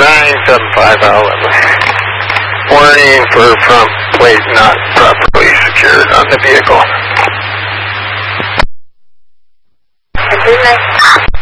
975 11. Warning for front plate not properly secured on the vehicle. Good night.